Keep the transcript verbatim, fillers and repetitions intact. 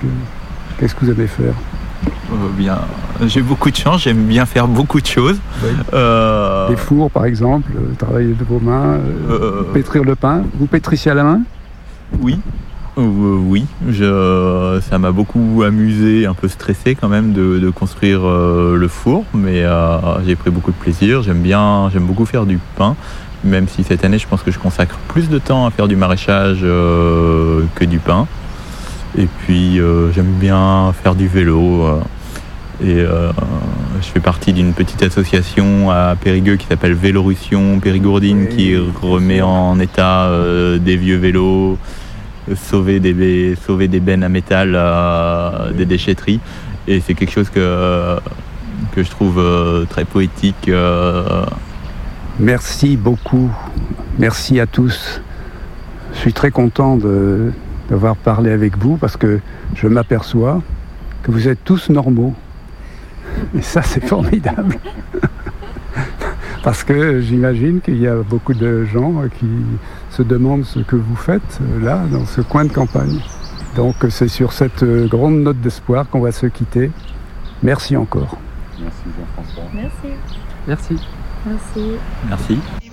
que, qu'est-ce que vous aimez faire? Euh, bien, j'ai beaucoup de chance, j'aime bien faire beaucoup de choses. Oui. Euh... Des fours, par exemple, euh, travailler de vos mains, euh, Euh... pétrir le pain. Vous pétrissez à la main? Oui. Euh, oui, je, ça m'a beaucoup amusé, un peu stressé quand même de, de construire euh, le four, mais euh, j'ai pris beaucoup de plaisir. J'aime bien, j'aime beaucoup faire du pain, même si cette année je pense que je consacre plus de temps à faire du maraîchage euh, que du pain. Et puis euh, j'aime bien faire du vélo. Euh, et euh, je fais partie d'une petite association à Périgueux qui s'appelle Vélorussion Périgourdine, oui, qui remet en état euh, des vieux vélos, sauver des, sauver des bennes à métal, euh, des déchetteries. Et c'est quelque chose que, que je trouve euh, très poétique. Euh... Merci beaucoup. Merci à tous. Je suis très content de, d'avoir parlé avec vous parce que je m'aperçois que vous êtes tous normaux. Et ça, c'est formidable. Parce que j'imagine qu'il y a beaucoup de gens qui se demandent ce que vous faites là, dans ce coin de campagne. Donc c'est sur cette grande note d'espoir qu'on va se quitter. Merci encore. Merci Jean-François. Merci. Merci. Merci. Merci.